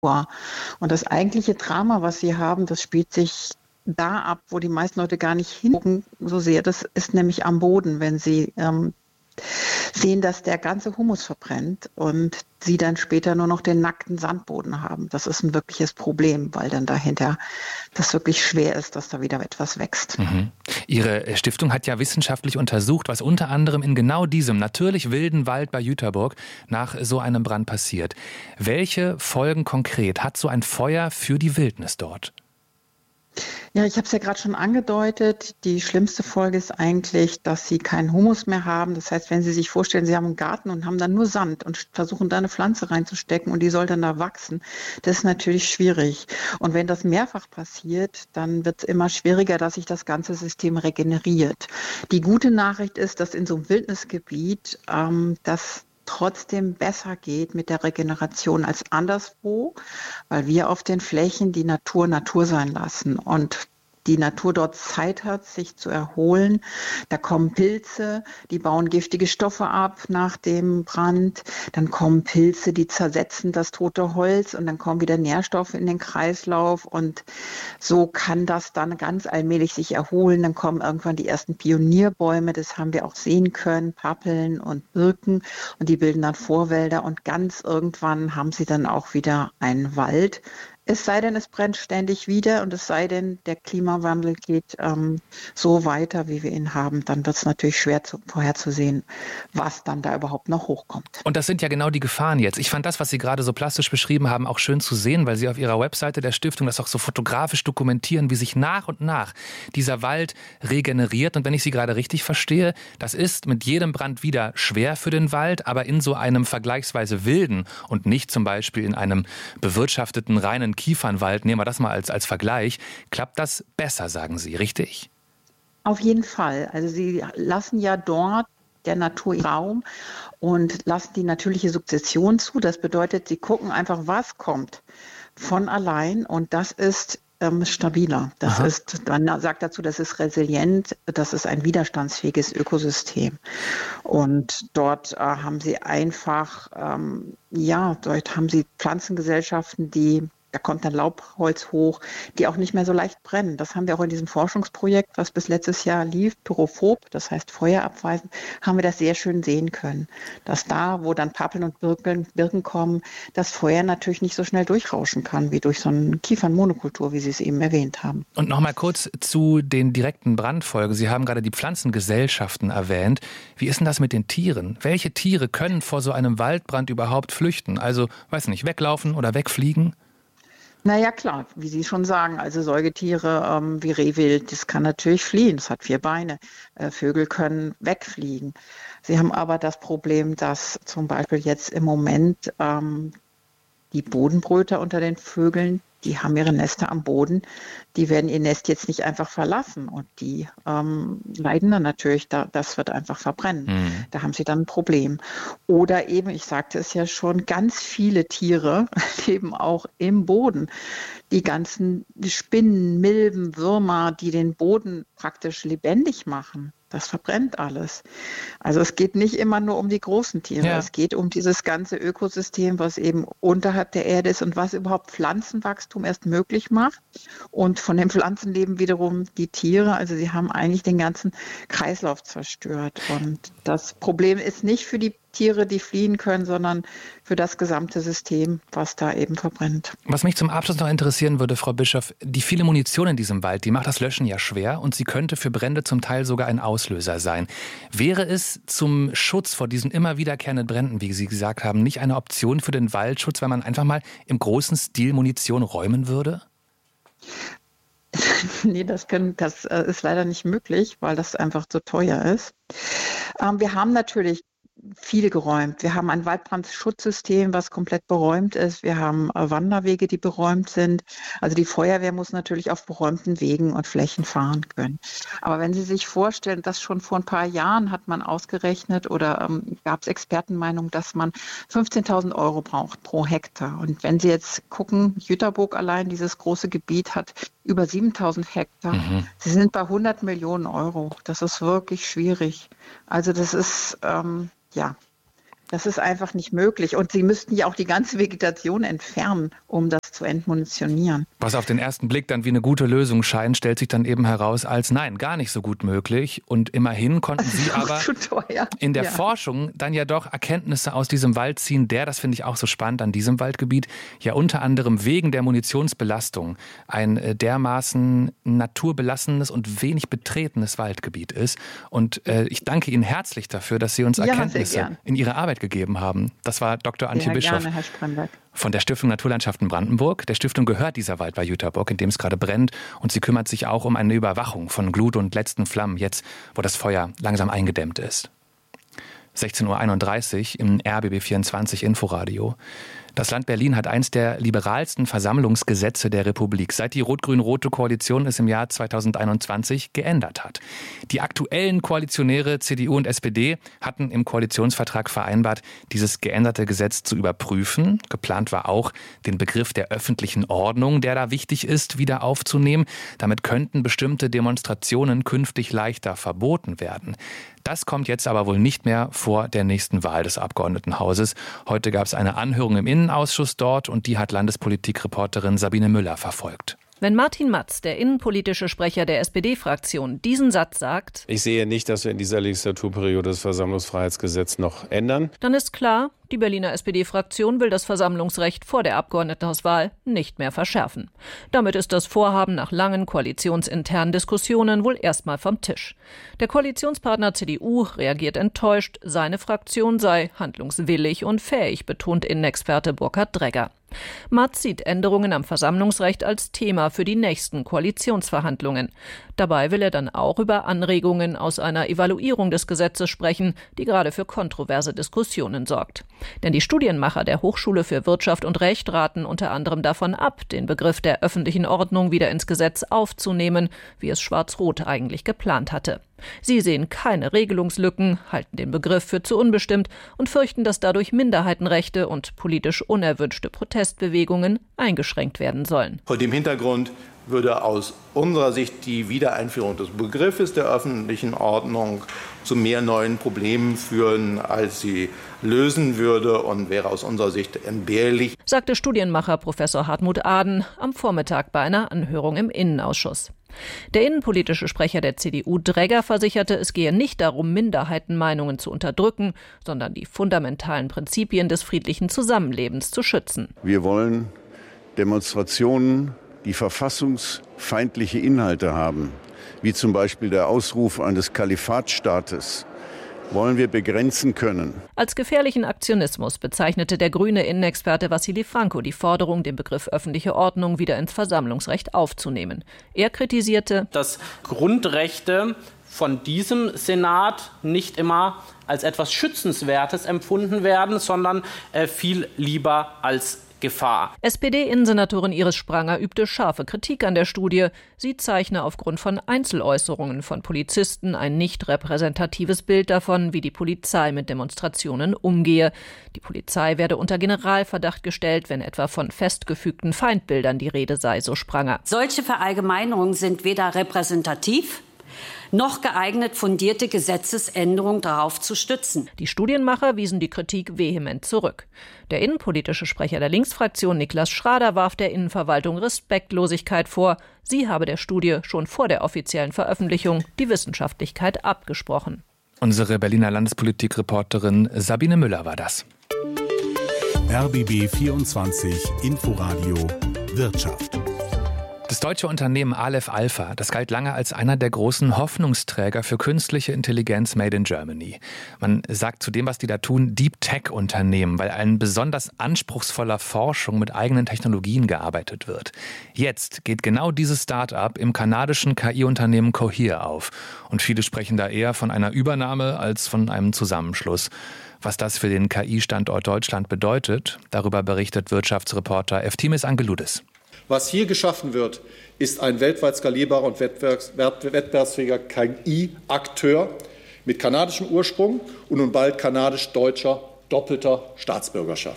Und das eigentliche Drama, was sie haben, das spielt sich da ab, wo die meisten Leute gar nicht hingucken so sehr. Das ist nämlich am Boden, wenn sie sehen, dass der ganze Humus verbrennt und sie dann später nur noch den nackten Sandboden haben. Das ist ein wirkliches Problem, weil dann dahinter das wirklich schwer ist, dass da wieder etwas wächst. Mhm. Ihre Stiftung hat ja wissenschaftlich untersucht, was unter anderem in genau diesem natürlich wilden Wald bei Jüterburg nach so einem Brand passiert. Welche Folgen konkret hat so ein Feuer für die Wildnis dort? Ja, ich habe es ja gerade schon angedeutet. Die schlimmste Folge ist eigentlich, dass sie keinen Humus mehr haben. Das heißt, wenn Sie sich vorstellen, Sie haben einen Garten und haben dann nur Sand und versuchen da eine Pflanze reinzustecken und die soll dann da wachsen, das ist natürlich schwierig. Und wenn das mehrfach passiert, dann wird es immer schwieriger, dass sich das ganze System regeneriert. Die gute Nachricht ist, dass in so einem Wildnisgebiet das trotzdem besser geht mit der Regeneration als anderswo, weil wir auf den Flächen die Natur Natur sein lassen und die Natur dort Zeit hat, sich zu erholen. Da kommen Pilze, die bauen giftige Stoffe ab nach dem Brand. Dann kommen Pilze, die zersetzen das tote Holz und dann kommen wieder Nährstoffe in den Kreislauf und so kann das dann ganz allmählich sich erholen. Dann kommen irgendwann die ersten Pionierbäume, das haben wir auch sehen können, Pappeln und Birken und die bilden dann Vorwälder und ganz irgendwann haben sie dann auch wieder einen Wald. Es sei denn, es brennt ständig wieder und es sei denn, der Klimawandel geht so weiter, wie wir ihn haben, dann wird es natürlich schwer vorherzusehen, was dann da überhaupt noch hochkommt. Und das sind ja genau die Gefahren jetzt. Ich fand das, was Sie gerade so plastisch beschrieben haben, auch schön zu sehen, weil Sie auf Ihrer Webseite der Stiftung das auch so fotografisch dokumentieren, wie sich nach und nach dieser Wald regeneriert. Und wenn ich Sie gerade richtig verstehe, das ist mit jedem Brand wieder schwer für den Wald, aber in so einem vergleichsweise wilden und nicht zum Beispiel in einem bewirtschafteten, reinen Kiefernwald, nehmen wir das mal als Vergleich, klappt das besser, sagen Sie, richtig? Auf jeden Fall. Also Sie lassen ja dort der Natur Raum und lassen die natürliche Sukzession zu. Das bedeutet, Sie gucken einfach, was kommt von allein und das ist stabiler. Man sagt dazu, das ist resilient, das ist ein widerstandsfähiges Ökosystem. Und dort haben Sie einfach, dort haben Sie Pflanzengesellschaften, da kommt dann Laubholz hoch, die auch nicht mehr so leicht brennen. Das haben wir auch in diesem Forschungsprojekt, was bis letztes Jahr lief, Pyrophob, das heißt feuerabweisend, haben wir das sehr schön sehen können. Dass da, wo dann Pappeln und Birken kommen, das Feuer natürlich nicht so schnell durchrauschen kann, wie durch so eine Kiefernmonokultur, wie Sie es eben erwähnt haben. Und nochmal kurz zu den direkten Brandfolgen. Sie haben gerade die Pflanzengesellschaften erwähnt. Wie ist denn das mit den Tieren? Welche Tiere können vor so einem Waldbrand überhaupt flüchten? Also, weiß nicht, weglaufen oder wegfliegen? Naja, klar, wie Sie schon sagen, also Säugetiere wie Rehwild, das kann natürlich fliehen, das hat 4 Beine. Vögel können wegfliegen. Sie haben aber das Problem, dass zum Beispiel jetzt im Moment die Bodenbrüter unter den Vögeln, die haben ihre Nester am Boden, die werden ihr Nest jetzt nicht einfach verlassen und die leiden dann natürlich, das wird einfach verbrennen. Mhm. Da haben sie dann ein Problem. Oder eben, ich sagte es ja schon, ganz viele Tiere leben auch im Boden. Die ganzen Spinnen, Milben, Würmer, die den Boden praktisch lebendig machen. Das verbrennt alles. Also es geht nicht immer nur um die großen Tiere. Ja. Es geht um dieses ganze Ökosystem, was eben unterhalb der Erde ist und was überhaupt Pflanzenwachstum erst möglich macht. Und von den Pflanzen leben wiederum die Tiere. Also sie haben eigentlich den ganzen Kreislauf zerstört. Und das Problem ist nicht für die Tiere, die fliehen können, sondern für das gesamte System, was da eben verbrennt. Was mich zum Abschluss noch interessieren würde, Frau Bischof, die viele Munition in diesem Wald, die macht das Löschen ja schwer und sie könnte für Brände zum Teil sogar ein Auslöser sein. Wäre es zum Schutz vor diesen immer wiederkehrenden Bränden, wie Sie gesagt haben, nicht eine Option für den Waldschutz, wenn man einfach mal im großen Stil Munition räumen würde? Nee, das ist leider nicht möglich, weil das einfach zu teuer ist. Wir haben natürlich viel geräumt. Wir haben ein Waldbrandschutzsystem, was komplett beräumt ist. Wir haben Wanderwege, die beräumt sind. Also die Feuerwehr muss natürlich auf beräumten Wegen und Flächen fahren können. Aber wenn Sie sich vorstellen, dass schon vor ein paar Jahren hat man ausgerechnet oder gab es Expertenmeinung, dass man 15.000 € braucht pro Hektar. Und wenn Sie jetzt gucken, Jüterburg allein, dieses große Gebiet hat über 7.000 Hektar. Mhm. Sie sind bei 100 Millionen €. Das ist wirklich schwierig. Also das ist, Das ist einfach nicht möglich. Und sie müssten ja auch die ganze Vegetation entfernen, um das zu entmunitionieren. Was auf den ersten Blick dann wie eine gute Lösung scheint, stellt sich dann eben heraus als nein, gar nicht so gut möglich. Und immerhin konnten Sie aber in der Forschung dann ja doch Erkenntnisse aus diesem Wald ziehen, der, das finde ich auch so spannend an diesem Waldgebiet, ja unter anderem wegen der Munitionsbelastung ein dermaßen naturbelassenes und wenig betretenes Waldgebiet ist. Und ich danke Ihnen herzlich dafür, dass Sie uns Erkenntnisse in Ihre Arbeit gegeben haben. Das war Dr. Antje Bischof von der Stiftung Naturlandschaften Brandenburg. Der Stiftung gehört dieser Wald bei Jüterbock, in dem es gerade brennt. Und sie kümmert sich auch um eine Überwachung von Glut und letzten Flammen, jetzt, wo das Feuer langsam eingedämmt ist. 16:31 Uhr im RBB24 Inforadio. Das Land Berlin hat eins der liberalsten Versammlungsgesetze der Republik, seit die rot-grün-rote Koalition es im Jahr 2021 geändert hat. Die aktuellen Koalitionäre CDU und SPD hatten im Koalitionsvertrag vereinbart, dieses geänderte Gesetz zu überprüfen. Geplant war auch, den Begriff der öffentlichen Ordnung, der da wichtig ist, wieder aufzunehmen. Damit könnten bestimmte Demonstrationen künftig leichter verboten werden. Das kommt jetzt aber wohl nicht mehr vor der nächsten Wahl des Abgeordnetenhauses. Heute gab es eine Anhörung im Innenausschuss dort und die hat Landespolitikreporterin Sabine Müller verfolgt. Wenn Martin Matz, der innenpolitische Sprecher der SPD-Fraktion, diesen Satz sagt: Ich sehe nicht, dass wir in dieser Legislaturperiode das Versammlungsfreiheitsgesetz noch ändern. Dann ist klar, die Berliner SPD-Fraktion will das Versammlungsrecht vor der Abgeordnetenhauswahl nicht mehr verschärfen. Damit ist das Vorhaben nach langen koalitionsinternen Diskussionen wohl erstmal vom Tisch. Der Koalitionspartner CDU reagiert enttäuscht, seine Fraktion sei handlungswillig und fähig, betont Innenexperte Burkhard Dregger. Matz sieht Änderungen am Versammlungsrecht als Thema für die nächsten Koalitionsverhandlungen. Dabei will er dann auch über Anregungen aus einer Evaluierung des Gesetzes sprechen, die gerade für kontroverse Diskussionen sorgt. Denn die Studienmacher der Hochschule für Wirtschaft und Recht raten unter anderem davon ab, den Begriff der öffentlichen Ordnung wieder ins Gesetz aufzunehmen, wie es Schwarz-Rot eigentlich geplant hatte. Sie sehen keine Regelungslücken, halten den Begriff für zu unbestimmt und fürchten, dass dadurch Minderheitenrechte und politisch unerwünschte Protestbewegungen eingeschränkt werden sollen. Vor dem Hintergrund würde aus unserer Sicht die Wiedereinführung des Begriffes der öffentlichen Ordnung zu mehr neuen Problemen führen, als sie lösen würde, und wäre aus unserer Sicht entbehrlich, sagte Studienmacher Professor Hartmut Aden am Vormittag bei einer Anhörung im Innenausschuss. Der innenpolitische Sprecher der CDU Dregger versicherte, es gehe nicht darum, Minderheitenmeinungen zu unterdrücken, sondern die fundamentalen Prinzipien des friedlichen Zusammenlebens zu schützen. Wir wollen Demonstrationen, die verfassungsfeindliche Inhalte haben, wie zum Beispiel der Ausruf eines Kalifatstaates, wollen wir begrenzen können. Als gefährlichen Aktionismus bezeichnete der grüne Innenexperte Wassili Franco die Forderung, den Begriff öffentliche Ordnung wieder ins Versammlungsrecht aufzunehmen. Er kritisierte, dass Grundrechte von diesem Senat nicht immer als etwas Schützenswertes empfunden werden, sondern viel lieber als Gefahr. SPD-Innensenatorin Iris Spranger übte scharfe Kritik an der Studie. Sie zeichne aufgrund von Einzeläußerungen von Polizisten ein nicht repräsentatives Bild davon, wie die Polizei mit Demonstrationen umgehe. Die Polizei werde unter Generalverdacht gestellt, wenn etwa von festgefügten Feindbildern die Rede sei, so Spranger. Solche Verallgemeinerungen sind weder repräsentativ noch geeignet, fundierte Gesetzesänderungen darauf zu stützen. Die Studienmacher wiesen die Kritik vehement zurück. Der innenpolitische Sprecher der Linksfraktion Niklas Schrader warf der Innenverwaltung Respektlosigkeit vor. Sie habe der Studie schon vor der offiziellen Veröffentlichung die Wissenschaftlichkeit abgesprochen. Unsere Berliner Landespolitikreporterin Sabine Müller war das. RBB 24 Inforadio Wirtschaft. Das deutsche Unternehmen Aleph Alpha, das galt lange als einer der großen Hoffnungsträger für künstliche Intelligenz made in Germany. Man sagt zu dem, was die da tun, Deep Tech-Unternehmen, weil an besonders anspruchsvoller Forschung mit eigenen Technologien gearbeitet wird. Jetzt geht genau dieses Start-up im kanadischen KI-Unternehmen Cohere auf. Und viele sprechen da eher von einer Übernahme als von einem Zusammenschluss. Was das für den KI-Standort Deutschland bedeutet, darüber berichtet Wirtschaftsreporter Eftimis Angeloudis. Was hier geschaffen wird, ist ein weltweit skalierbarer und wettbewerbsfähiger KI-Akteur mit kanadischem Ursprung und nun bald kanadisch-deutscher doppelter Staatsbürgerschaft.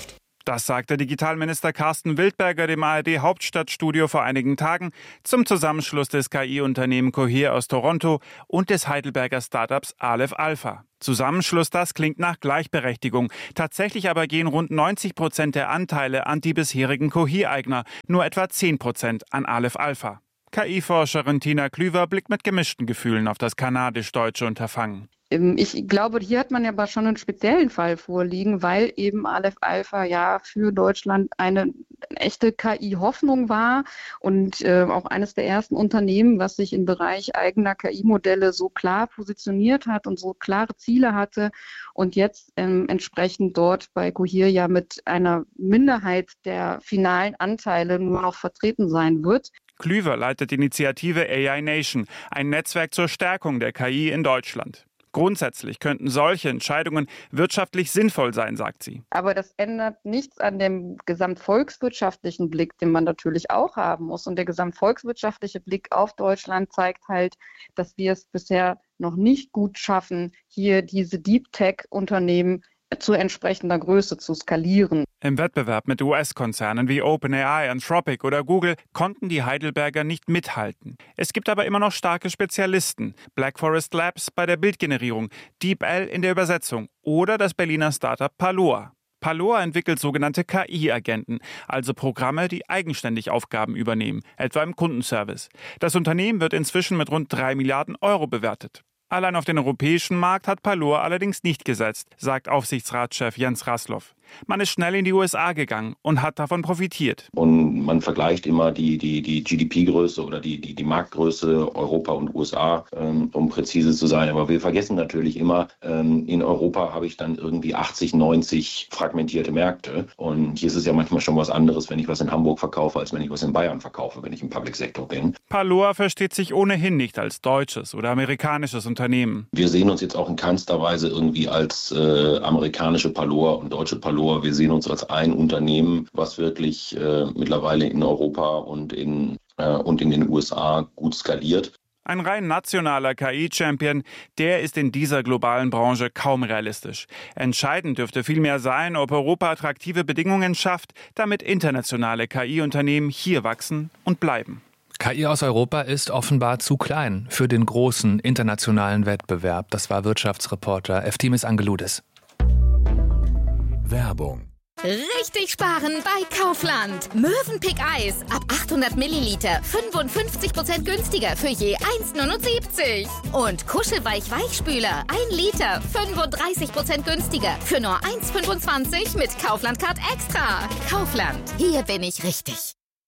Das sagte Digitalminister Carsten Wildberger dem ARD-Hauptstadtstudio vor einigen Tagen zum Zusammenschluss des KI-Unternehmen Cohere aus Toronto und des Heidelberger Startups Aleph Alpha. Zusammenschluss, das klingt nach Gleichberechtigung. Tatsächlich aber gehen rund 90% der Anteile an die bisherigen Cohere-Eigner, nur etwa 10% an Aleph Alpha. KI-Forscherin Tina Klüver blickt mit gemischten Gefühlen auf das kanadisch-deutsche Unterfangen. Ich glaube, hier hat man ja aber schon einen speziellen Fall vorliegen, weil eben Aleph Alpha ja für Deutschland eine echte KI-Hoffnung war und auch eines der ersten Unternehmen, was sich im Bereich eigener KI-Modelle so klar positioniert hat und so klare Ziele hatte und jetzt entsprechend dort bei Cohere ja mit einer Minderheit der finalen Anteile nur noch vertreten sein wird. Klüver leitet die Initiative AI Nation, ein Netzwerk zur Stärkung der KI in Deutschland. Grundsätzlich könnten solche Entscheidungen wirtschaftlich sinnvoll sein, sagt sie. Aber das ändert nichts an dem gesamtvolkswirtschaftlichen Blick, den man natürlich auch haben muss. Und der gesamtvolkswirtschaftliche Blick auf Deutschland zeigt halt, dass wir es bisher noch nicht gut schaffen, hier diese Deep Tech-Unternehmen zu entsprechender Größe zu skalieren. Im Wettbewerb mit US-Konzernen wie OpenAI, Anthropic oder Google konnten die Heidelberger nicht mithalten. Es gibt aber immer noch starke Spezialisten. Black Forest Labs bei der Bildgenerierung, DeepL in der Übersetzung oder das Berliner Startup Paloa. Paloa entwickelt sogenannte KI-Agenten, also Programme, die eigenständig Aufgaben übernehmen, etwa im Kundenservice. Das Unternehmen wird inzwischen mit rund 3 Milliarden Euro bewertet. Allein auf den europäischen Markt hat Paloa allerdings nicht gesetzt, sagt Aufsichtsratschef Jens Raslow. Man ist schnell in die USA gegangen und hat davon profitiert. Und man vergleicht immer die GDP-Größe oder die Marktgröße Europa und USA, um präzise zu sein. Aber wir vergessen natürlich immer, in Europa habe ich dann irgendwie 80, 90 fragmentierte Märkte. Und hier ist es ja manchmal schon was anderes, wenn ich was in Hamburg verkaufe, als wenn ich was in Bayern verkaufe, wenn ich im Public-Sektor bin. Paloa versteht sich ohnehin nicht als deutsches oder amerikanisches Unternehmen. Wir sehen uns jetzt auch in keinster Weise irgendwie als amerikanische Paloa und deutsche Paloa. Wir sehen uns als ein Unternehmen, was wirklich mittlerweile in Europa und in den USA gut skaliert. Ein rein nationaler KI-Champion, der ist in dieser globalen Branche kaum realistisch. Entscheidend dürfte vielmehr sein, ob Europa attraktive Bedingungen schafft, damit internationale KI-Unternehmen hier wachsen und bleiben. KI aus Europa ist offenbar zu klein für den großen internationalen Wettbewerb. Das war Wirtschaftsreporter Eftimis Angeloudis. Werbung. Richtig sparen bei Kaufland. Mövenpick Eis ab 800 Milliliter 55% günstiger für je 1,79. Und Kuschelweich Weichspüler 1 Liter 35% günstiger für nur 1,25 mit Kaufland Card Extra. Kaufland, hier bin ich richtig.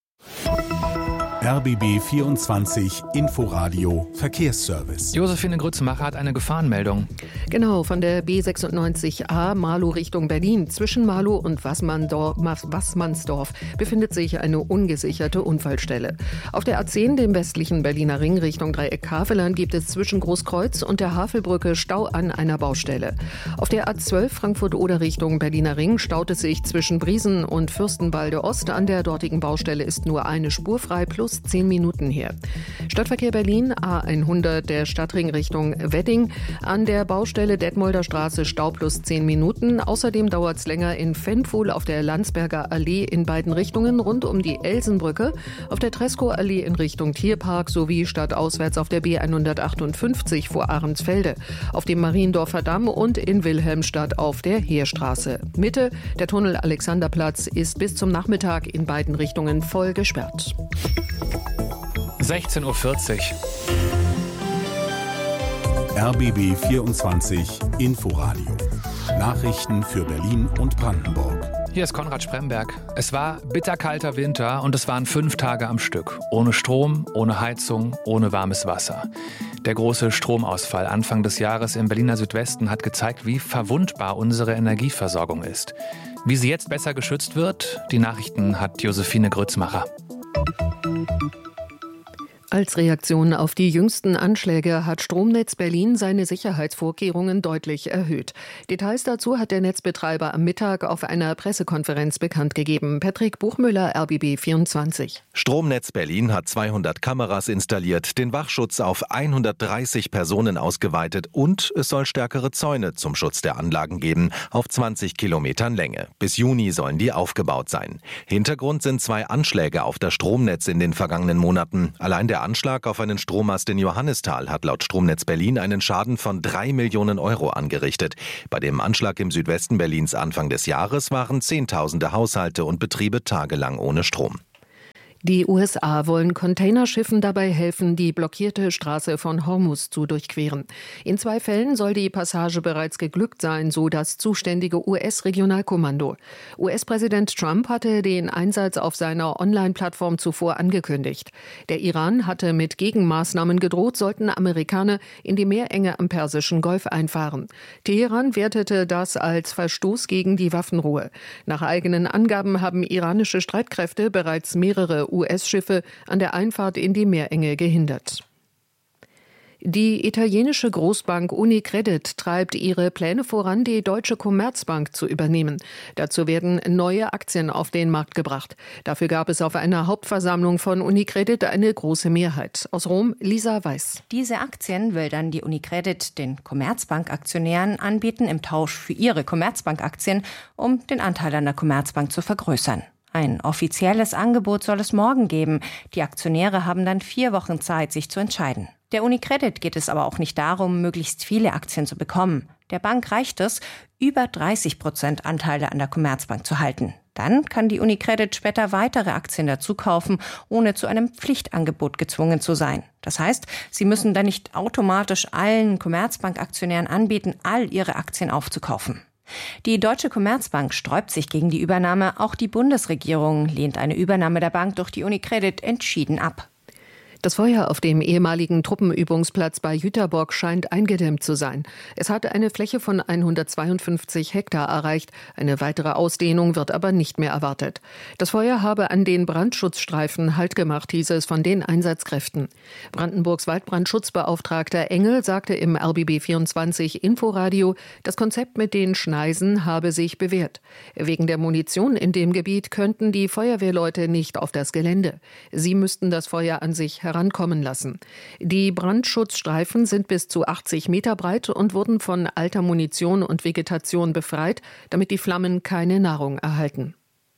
RBB 24 Inforadio Verkehrsservice. Josephine Grützmacher hat eine Gefahrenmeldung. Genau, von der B96A Marlow Richtung Berlin. Zwischen Marlow und Wassmannsdorf befindet sich eine ungesicherte Unfallstelle. Auf der A10, dem westlichen Berliner Ring Richtung Dreieck Havelland, gibt es zwischen Großkreuz und der Havelbrücke Stau an einer Baustelle. Auf der A12 Frankfurt-Oder Richtung Berliner Ring staut es sich zwischen Briesen und Fürstenwalde Ost. An der dortigen Baustelle ist nur eine Spur frei plus 10 Minuten her. Stadtverkehr Berlin, A100 der Stadtring Richtung Wedding. An der Baustelle Detmolder Straße Stau plus 10 Minuten. Außerdem dauert es länger in Fenfuhl auf der Landsberger Allee in beiden Richtungen rund um die Elsenbrücke, auf der Treskow-Allee in Richtung Tierpark sowie stadtauswärts auf der B158 vor Ahrensfelde, auf dem Mariendorfer Damm und in Wilhelmstadt auf der Heerstraße. Mitte, der Tunnel Alexanderplatz ist bis zum Nachmittag in beiden Richtungen voll gesperrt. 16:40 Uhr. RBB 24 Inforadio. Nachrichten für Berlin und Brandenburg. Hier ist Konrad Spremberg. Es war bitterkalter Winter und es waren 5 Tage am Stück. Ohne Strom, ohne Heizung, ohne warmes Wasser. Der große Stromausfall Anfang des Jahres im Berliner Südwesten hat gezeigt, wie verwundbar unsere Energieversorgung ist. Wie sie jetzt besser geschützt wird, die Nachrichten hat Josephine Grützmacher. Als Reaktion auf die jüngsten Anschläge hat Stromnetz Berlin seine Sicherheitsvorkehrungen deutlich erhöht. Details dazu hat der Netzbetreiber am Mittag auf einer Pressekonferenz bekannt gegeben. Patrick Buchmüller, RBB 24. Stromnetz Berlin hat 200 Kameras installiert, den Wachschutz auf 130 Personen ausgeweitet und es soll stärkere Zäune zum Schutz der Anlagen geben, auf 20 Kilometern Länge. Bis Juni sollen die aufgebaut sein. Hintergrund sind 2 Anschläge auf das Stromnetz in den vergangenen Monaten. Allein der Anschlag auf einen Strommast in Johannisthal hat laut Stromnetz Berlin einen Schaden von 3 Millionen Euro angerichtet. Bei dem Anschlag im Südwesten Berlins Anfang des Jahres waren Zehntausende Haushalte und Betriebe tagelang ohne Strom. Die USA wollen Containerschiffen dabei helfen, die blockierte Straße von Hormuz zu durchqueren. In 2 Fällen soll die Passage bereits geglückt sein, so das zuständige US-Regionalkommando. US-Präsident Trump hatte den Einsatz auf seiner Online-Plattform zuvor angekündigt. Der Iran hatte mit Gegenmaßnahmen gedroht, sollten Amerikaner in die Meerenge am Persischen Golf einfahren. Teheran wertete das als Verstoß gegen die Waffenruhe. Nach eigenen Angaben haben iranische Streitkräfte bereits mehrere US-Schiffe an der Einfahrt in die Meerenge gehindert. Die italienische Großbank Unicredit treibt ihre Pläne voran, die Deutsche Commerzbank zu übernehmen. Dazu werden neue Aktien auf den Markt gebracht. Dafür gab es auf einer Hauptversammlung von Unicredit eine große Mehrheit. Aus Rom, Lisa Weiß. Diese Aktien will dann die Unicredit den Commerzbank-Aktionären anbieten im Tausch für ihre Commerzbank-Aktien, um den Anteil an der Commerzbank zu vergrößern. Ein offizielles Angebot soll es morgen geben. Die Aktionäre haben dann 4 Wochen Zeit, sich zu entscheiden. Der Unicredit geht es aber auch nicht darum, möglichst viele Aktien zu bekommen. Der Bank reicht es, über 30% Anteile an der Commerzbank zu halten. Dann kann die Unicredit später weitere Aktien dazu kaufen, ohne zu einem Pflichtangebot gezwungen zu sein. Das heißt, sie müssen dann nicht automatisch allen Commerzbank-Aktionären anbieten, all ihre Aktien aufzukaufen. Die Deutsche Commerzbank sträubt sich gegen die Übernahme. Auch die Bundesregierung lehnt eine Übernahme der Bank durch die Unicredit entschieden ab. Das Feuer auf dem ehemaligen Truppenübungsplatz bei Jüterbock scheint eingedämmt zu sein. Es hat eine Fläche von 152 Hektar erreicht. Eine weitere Ausdehnung wird aber nicht mehr erwartet. Das Feuer habe an den Brandschutzstreifen Halt gemacht, hieß es von den Einsatzkräften. Brandenburgs Waldbrandschutzbeauftragter Engel sagte im RBB 24 Inforadio, das Konzept mit den Schneisen habe sich bewährt. Wegen der Munition in dem Gebiet könnten die Feuerwehrleute nicht auf das Gelände. Sie müssten das Feuer an sich herankommen lassen. Die Brandschutzstreifen sind bis zu 80 Meter breit und wurden von alter Munition und Vegetation befreit, damit die Flammen keine Nahrung erhalten.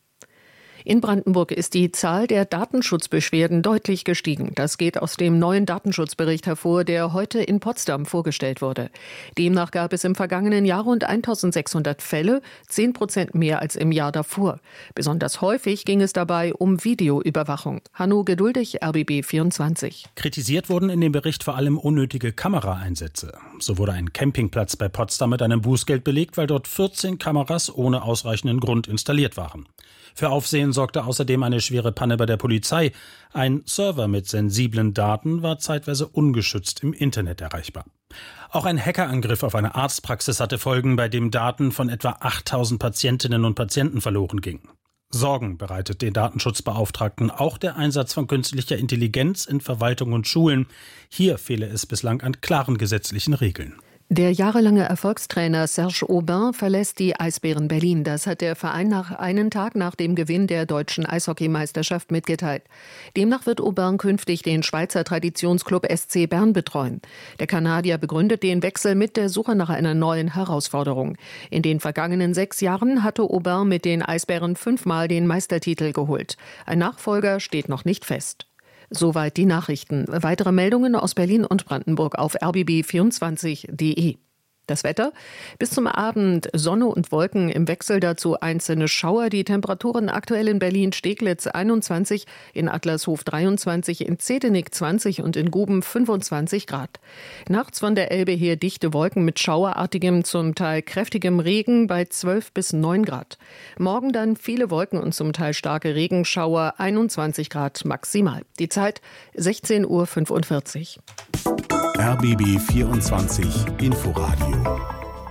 In Brandenburg ist die Zahl der Datenschutzbeschwerden deutlich gestiegen. Das geht aus dem neuen Datenschutzbericht hervor, der heute in Potsdam vorgestellt wurde. Demnach gab es im vergangenen Jahr rund 1600 Fälle, 10% mehr als im Jahr davor. Besonders häufig ging es dabei um Videoüberwachung. Hanno Geduldig, RBB 24. Kritisiert wurden in dem Bericht vor allem unnötige Kameraeinsätze. So wurde ein Campingplatz bei Potsdam mit einem Bußgeld belegt, weil dort 14 Kameras ohne ausreichenden Grund installiert waren. Für Aufsehen sorgte außerdem eine schwere Panne bei der Polizei. Ein Server mit sensiblen Daten war zeitweise ungeschützt im Internet erreichbar. Auch ein Hackerangriff auf eine Arztpraxis hatte Folgen, bei dem Daten von etwa 8000 Patientinnen und Patienten verloren gingen. Sorgen bereitet den Datenschutzbeauftragten auch der Einsatz von künstlicher Intelligenz in Verwaltung und Schulen. Hier fehle es bislang an klaren gesetzlichen Regeln. Der jahrelange Erfolgstrainer Serge Aubin verlässt die Eisbären Berlin. Das hat der Verein einen Tag nach dem Gewinn der deutschen Eishockeymeisterschaft mitgeteilt. Demnach wird Aubin künftig den Schweizer Traditionsclub SC Bern betreuen. Der Kanadier begründet den Wechsel mit der Suche nach einer neuen Herausforderung. In den vergangenen 6 Jahren hatte Aubin mit den Eisbären 5-mal den Meistertitel geholt. Ein Nachfolger steht noch nicht fest. Soweit die Nachrichten. Weitere Meldungen aus Berlin und Brandenburg auf rbb24.de. Das Wetter? Bis zum Abend Sonne und Wolken, im Wechsel dazu einzelne Schauer. Die Temperaturen aktuell in Berlin-Steglitz 21, in Adlershof 23, in Zehdenick 20 und in Guben 25 Grad. Nachts von der Elbe her dichte Wolken mit schauerartigem, zum Teil kräftigem Regen bei 12 bis 9 Grad. Morgen dann viele Wolken und zum Teil starke Regenschauer, 21 Grad maximal. Die Zeit 16:45 Uhr. RBB 24 Inforadio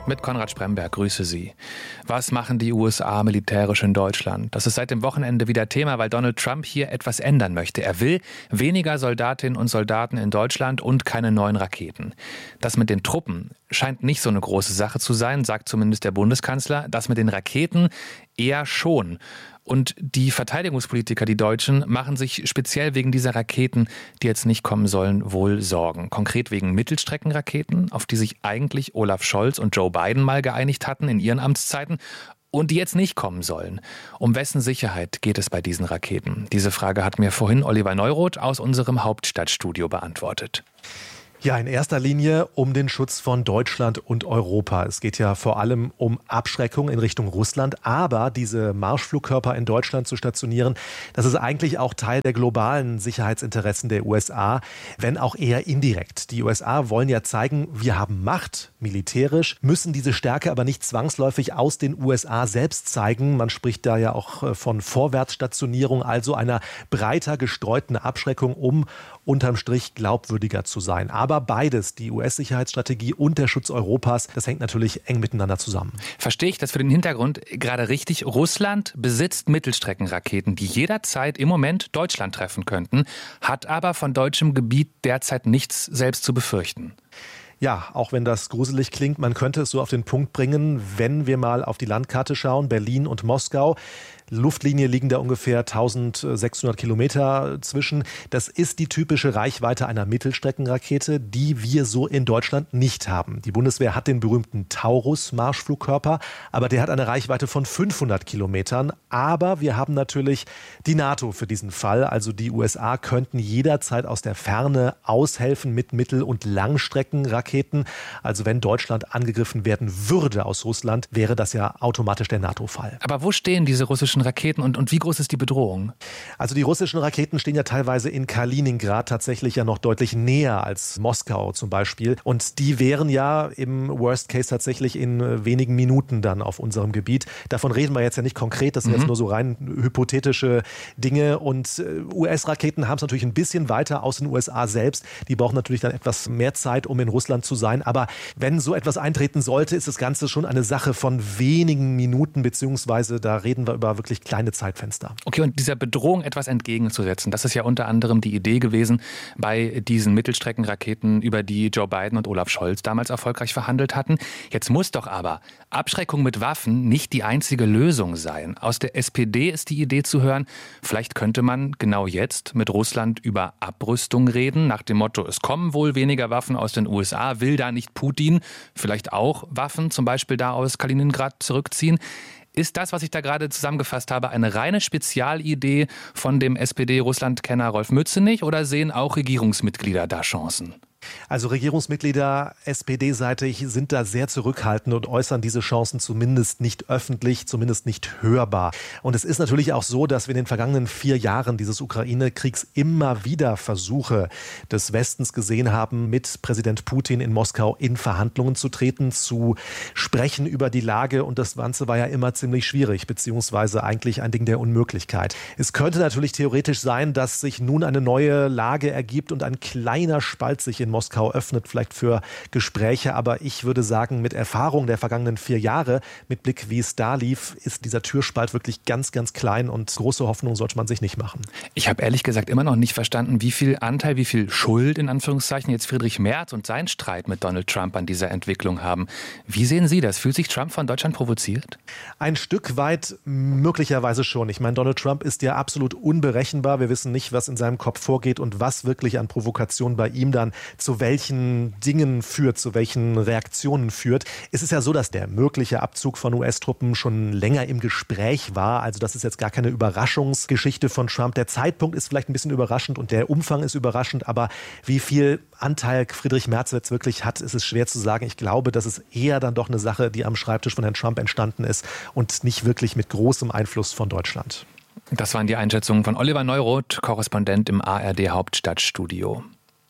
mit Konrad Spremberg. Grüße Sie. Was machen die USA militärisch in Deutschland? Das ist seit dem Wochenende wieder Thema, weil Donald Trump hier etwas ändern möchte. Er will weniger Soldatinnen und Soldaten in Deutschland und keine neuen Raketen. Das mit den Truppen scheint nicht so eine große Sache zu sein, sagt zumindest der Bundeskanzler. Das mit den Raketen eher schon. Und die Verteidigungspolitiker, die Deutschen, machen sich speziell wegen dieser Raketen, die jetzt nicht kommen sollen, wohl Sorgen. Konkret wegen Mittelstreckenraketen, auf die sich eigentlich Olaf Scholz und Joe Biden mal geeinigt hatten in ihren Amtszeiten und die jetzt nicht kommen sollen. Um wessen Sicherheit geht es bei diesen Raketen? Diese Frage hat mir vorhin Oliver Neuroth aus unserem Hauptstadtstudio beantwortet. Ja, in erster Linie um den Schutz von Deutschland und Europa. Es geht ja vor allem um Abschreckung in Richtung Russland. Aber diese Marschflugkörper in Deutschland zu stationieren, das ist eigentlich auch Teil der globalen Sicherheitsinteressen der USA, wenn auch eher indirekt. Die USA wollen ja zeigen, wir haben Macht, militärisch, müssen diese Stärke aber nicht zwangsläufig aus den USA selbst zeigen. Man spricht da ja auch von Vorwärtsstationierung, also einer breiter gestreuten Abschreckung, um unterm Strich glaubwürdiger zu sein. Aber beides, die US-Sicherheitsstrategie und der Schutz Europas, das hängt natürlich eng miteinander zusammen. Verstehe ich das für den Hintergrund gerade richtig? Russland besitzt Mittelstreckenraketen, die jederzeit im Moment Deutschland treffen könnten, hat aber von deutschem Gebiet derzeit nichts selbst zu befürchten. Ja, auch wenn das gruselig klingt, man könnte es so auf den Punkt bringen, wenn wir mal auf die Landkarte schauen, Berlin und Moskau. Luftlinie liegen da ungefähr 1600 Kilometer zwischen. Das ist die typische Reichweite einer Mittelstreckenrakete, die wir so in Deutschland nicht haben. Die Bundeswehr hat den berühmten Taurus-Marschflugkörper, aber der hat eine Reichweite von 500 Kilometern. Aber wir haben natürlich die NATO für diesen Fall. Also die USA könnten jederzeit aus der Ferne aushelfen mit Mittel- und Langstreckenraketen. Also wenn Deutschland angegriffen werden würde aus Russland, wäre das ja automatisch der NATO-Fall. Aber wo stehen diese russischen Raketen und wie groß ist die Bedrohung? Also die russischen Raketen stehen ja teilweise in Kaliningrad tatsächlich ja noch deutlich näher als Moskau zum Beispiel. Und die wären ja im Worst Case tatsächlich in wenigen Minuten dann auf unserem Gebiet. Davon reden wir jetzt ja nicht konkret, das sind jetzt nur so rein hypothetische Dinge. Und US-Raketen haben es natürlich ein bisschen weiter aus den USA selbst. Die brauchen natürlich dann etwas mehr Zeit, um in Russland zu sein. Aber wenn so etwas eintreten sollte, ist das Ganze schon eine Sache von wenigen Minuten, beziehungsweise da reden wir über wirklich kleine Zeitfenster. Okay, und dieser Bedrohung etwas entgegenzusetzen, das ist ja unter anderem die Idee gewesen bei diesen Mittelstreckenraketen, über die Joe Biden und Olaf Scholz damals erfolgreich verhandelt hatten. Jetzt muss doch aber Abschreckung mit Waffen nicht die einzige Lösung sein. Aus der SPD ist die Idee zu hören, vielleicht könnte man genau jetzt mit Russland über Abrüstung reden, nach dem Motto, es kommen wohl weniger Waffen aus den USA, will da nicht Putin vielleicht auch Waffen, zum Beispiel da aus Kaliningrad, zurückziehen? Ist das, was ich da gerade zusammengefasst habe, eine reine Spezialidee von dem SPD-Russland-Kenner Rolf Mützenich oder sehen auch Regierungsmitglieder da Chancen? Also Regierungsmitglieder SPD-seitig sind da sehr zurückhaltend und äußern diese Chancen zumindest nicht öffentlich, zumindest nicht hörbar. Und es ist natürlich auch so, dass wir in den vergangenen 4 Jahren dieses Ukraine-Kriegs immer wieder Versuche des Westens gesehen haben, mit Präsident Putin in Moskau in Verhandlungen zu treten, zu sprechen über die Lage. Und das Ganze war ja immer ziemlich schwierig, beziehungsweise eigentlich ein Ding der Unmöglichkeit. Es könnte natürlich theoretisch sein, dass sich nun eine neue Lage ergibt und ein kleiner Spalt sich in Moskau öffnet, vielleicht für Gespräche. Aber ich würde sagen, mit Erfahrung der vergangenen 4 Jahre, mit Blick, wie es da lief, ist dieser Türspalt wirklich ganz, ganz klein und große Hoffnung sollte man sich nicht machen. Ich habe ehrlich gesagt immer noch nicht verstanden, wie viel Anteil, wie viel Schuld in Anführungszeichen jetzt Friedrich Merz und sein Streit mit Donald Trump an dieser Entwicklung haben. Wie sehen Sie das? Fühlt sich Trump von Deutschland provoziert? Ein Stück weit möglicherweise schon. Ich meine, Donald Trump ist ja absolut unberechenbar. Wir wissen nicht, was in seinem Kopf vorgeht und was wirklich an Provokation bei ihm dann zu welchen Dingen führt, zu welchen Reaktionen führt. Es ist ja so, dass der mögliche Abzug von US-Truppen schon länger im Gespräch war. Also das ist jetzt gar keine Überraschungsgeschichte von Trump. Der Zeitpunkt ist vielleicht ein bisschen überraschend und der Umfang ist überraschend. Aber wie viel Anteil Friedrich Merz jetzt wirklich hat, ist es schwer zu sagen. Ich glaube, das ist eher dann doch eine Sache, die am Schreibtisch von Herrn Trump entstanden ist und nicht wirklich mit großem Einfluss von Deutschland. Das waren die Einschätzungen von Oliver Neuroth, Korrespondent im ARD Hauptstadtstudio.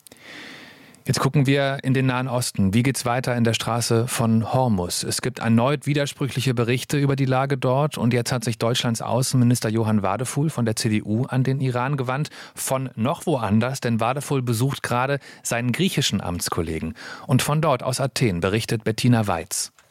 Jetzt gucken wir in den Nahen Osten. Wie geht's weiter in der Straße von Hormuz? Es gibt erneut widersprüchliche Berichte über die Lage dort. Und jetzt hat sich Deutschlands Außenminister Johann Wadefuhl von der CDU an den Iran gewandt. Von noch woanders, denn Wadefuhl besucht gerade seinen griechischen Amtskollegen. Und von dort aus Athen berichtet Bettina Weiz.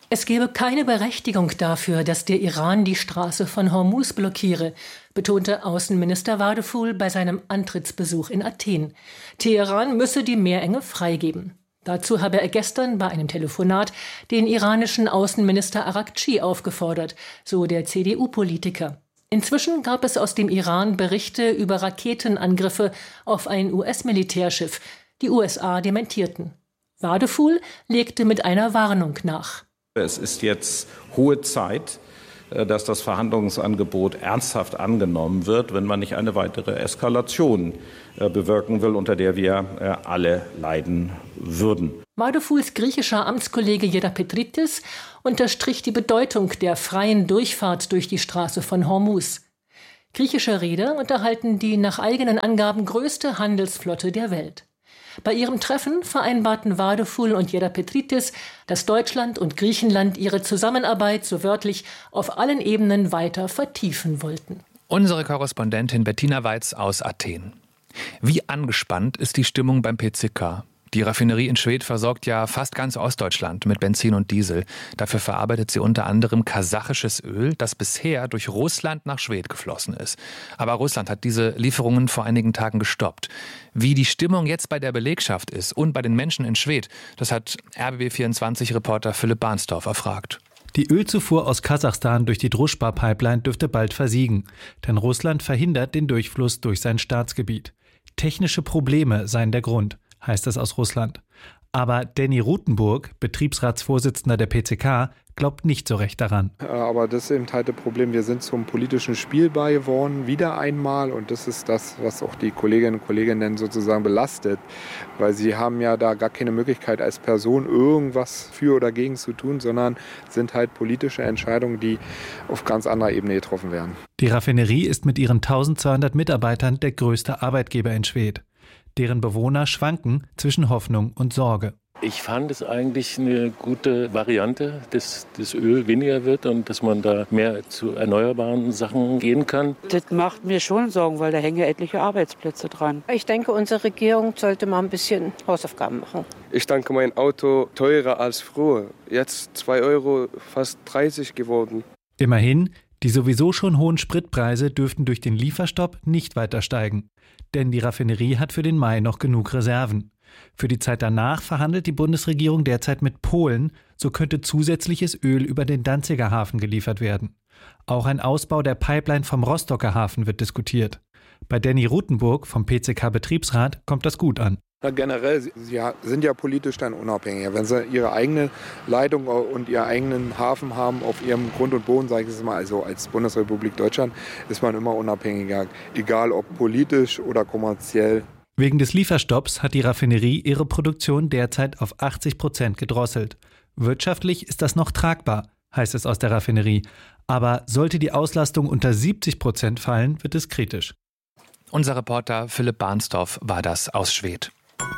Es gebe keine Berechtigung dafür, dass der Iran die Straße von Hormuz blockiere, betonte Außenminister Wadeful bei seinem Antrittsbesuch in Athen. Teheran müsse die Meerenge freigeben. Dazu habe er gestern bei einem Telefonat den iranischen Außenminister Araghchi aufgefordert, so der CDU-Politiker. Inzwischen gab es aus dem Iran Berichte über Raketenangriffe auf ein US-Militärschiff. Die USA dementierten. Wadeful legte mit einer Warnung nach. Es ist jetzt hohe Zeit, dass das Verhandlungsangebot ernsthaft angenommen wird, wenn man nicht eine weitere Eskalation bewirken will, unter der wir alle leiden würden. Wadefuls griechischer Amtskollege Georgios unterstrich die Bedeutung der freien Durchfahrt durch die Straße von Hormuz. Griechische Reeder unterhalten die nach eigenen Angaben größte Handelsflotte der Welt. Bei ihrem Treffen vereinbarten Wadeful und Georgios, dass Deutschland und Griechenland ihre Zusammenarbeit so wörtlich auf allen Ebenen weiter vertiefen wollten. Unsere Korrespondentin Bettina Weiz aus Athen. Wie angespannt ist die Stimmung beim PCK? Die Raffinerie in Schwedt versorgt ja fast ganz Ostdeutschland mit Benzin und Diesel. Dafür verarbeitet sie unter anderem kasachisches Öl, das bisher durch Russland nach Schwedt geflossen ist. Aber Russland hat diese Lieferungen vor einigen Tagen gestoppt. Wie die Stimmung jetzt bei der Belegschaft ist und bei den Menschen in Schwedt, das hat RBB24-Reporter Philipp Bahnsdorf erfragt. Die Ölzufuhr aus Kasachstan durch die Druschba-Pipeline dürfte bald versiegen, denn Russland verhindert den Durchfluss durch sein Staatsgebiet. Technische Probleme seien der Grund, heißt es aus Russland. Aber Danny Rutenburg, Betriebsratsvorsitzender der PCK, glaubt nicht so recht daran. Aber das ist eben halt das Problem. Wir sind zum politischen Spiel beigeworden, wieder einmal. Und das ist das, was auch die Kolleginnen und Kollegen dann sozusagen belastet. Weil sie haben ja da gar keine Möglichkeit, als Person irgendwas für oder gegen zu tun, sondern sind halt politische Entscheidungen, die auf ganz anderer Ebene getroffen werden. Die Raffinerie ist mit ihren 1200 Mitarbeitern der größte Arbeitgeber in Schwedt. Deren Bewohner schwanken zwischen Hoffnung und Sorge. Ich fand es eigentlich eine gute Variante, dass das Öl weniger wird und dass man da mehr zu erneuerbaren Sachen gehen kann. Das macht mir schon Sorgen, weil da hängen ja etliche Arbeitsplätze dran. Ich denke, unsere Regierung sollte mal ein bisschen Hausaufgaben machen. Ich danke mein Auto teurer als früher. Jetzt 2 Euro, fast 30 geworden. Immerhin, die sowieso schon hohen Spritpreise dürften durch den Lieferstopp nicht weiter steigen. Denn die Raffinerie hat für den Mai noch genug Reserven. Für die Zeit danach verhandelt die Bundesregierung derzeit mit Polen, so könnte zusätzliches Öl über den Danziger Hafen geliefert werden. Auch ein Ausbau der Pipeline vom Rostocker Hafen wird diskutiert. Bei Danny Rutenburg vom PCK-Betriebsrat kommt das gut an. Generell, sie sind ja politisch dann unabhängiger. Wenn sie ihre eigene Leitung und ihren eigenen Hafen haben auf ihrem Grund und Boden, sage ich es mal, also als Bundesrepublik Deutschland, ist man immer unabhängiger, egal ob politisch oder kommerziell. Wegen des Lieferstopps hat die Raffinerie ihre Produktion derzeit auf 80% gedrosselt. Wirtschaftlich ist das noch tragbar, heißt es aus der Raffinerie. Aber sollte die Auslastung unter 70% fallen, wird es kritisch. Unser Reporter Philipp Bahnsdorf war das aus Schwedt.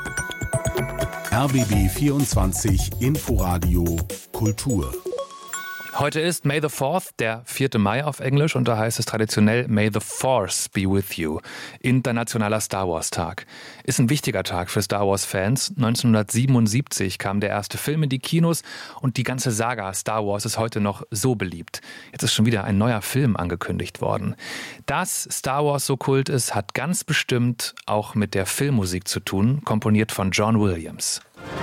RBB 24 Inforadio Kultur. Heute ist May the 4th, der 4. Mai auf Englisch, und da heißt es traditionell May the Force be with you, internationaler Star Wars Tag. Ist ein wichtiger Tag für Star Wars Fans. 1977 kam der erste Film in die Kinos und die ganze Saga Star Wars ist heute noch so beliebt. Jetzt ist schon wieder ein neuer Film angekündigt worden. Dass Star Wars so Kult ist, hat ganz bestimmt auch mit der Filmmusik zu tun, komponiert von John Williams.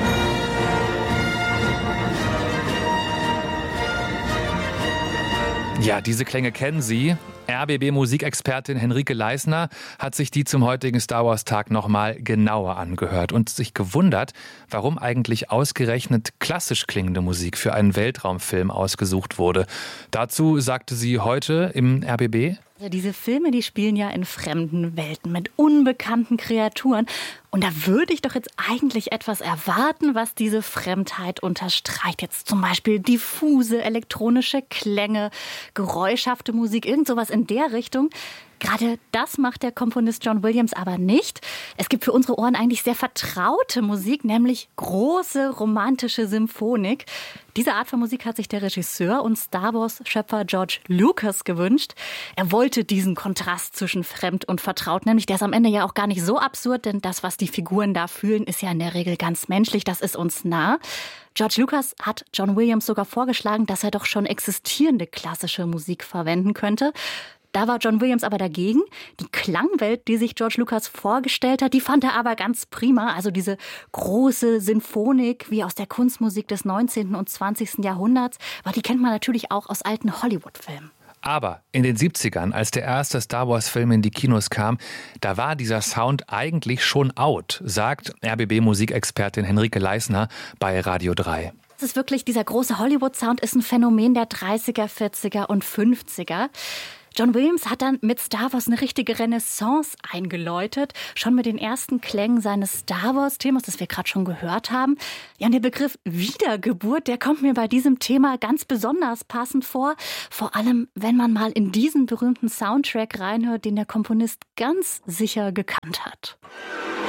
Ja, diese Klänge kennen Sie. RBB-Musikexpertin Henrike Leisner hat sich die zum heutigen Star Wars-Tag nochmal genauer angehört und sich gewundert, warum eigentlich ausgerechnet klassisch klingende Musik für einen Weltraumfilm ausgesucht wurde. Dazu sagte sie heute im RBB: Diese Filme, die spielen ja in fremden Welten mit unbekannten Kreaturen. Und da würde ich doch jetzt eigentlich etwas erwarten, was diese Fremdheit unterstreicht. Jetzt zum Beispiel diffuse elektronische Klänge, geräuschhafte Musik, irgend sowas in der Richtung. Gerade das macht der Komponist John Williams aber nicht. Es gibt für unsere Ohren eigentlich sehr vertraute Musik, nämlich große romantische Symphonik. Diese Art von Musik hat sich der Regisseur und Star Wars-Schöpfer George Lucas gewünscht. Er wollte diesen Kontrast zwischen fremd und vertraut, nämlich der ist am Ende ja auch gar nicht so absurd, denn das, was die Figuren da fühlen, ist ja in der Regel ganz menschlich, das ist uns nah. George Lucas hat John Williams sogar vorgeschlagen, dass er doch schon existierende klassische Musik verwenden könnte. Da war John Williams aber dagegen. Die Klangwelt, die sich George Lucas vorgestellt hat, die fand er aber ganz prima. Also diese große Sinfonik wie aus der Kunstmusik des 19. und 20. Jahrhunderts, weil die kennt man natürlich auch aus alten Hollywood-Filmen. Aber in den 70ern, als der erste Star-Wars-Film in die Kinos kam, da war dieser Sound eigentlich schon out, sagt RBB-Musikexpertin Henrike Leisner bei Radio 3. Das ist wirklich, dieser große Hollywood-Sound ist ein Phänomen der 30er, 40er und 50er. John Williams hat dann mit Star Wars eine richtige Renaissance eingeläutet, schon mit den ersten Klängen seines Star Wars-Themas, das wir gerade schon gehört haben. Ja, und der Begriff Wiedergeburt, der kommt mir bei diesem Thema ganz besonders passend vor. Vor allem, wenn man mal in diesen berühmten Soundtrack reinhört, den der Komponist ganz sicher gekannt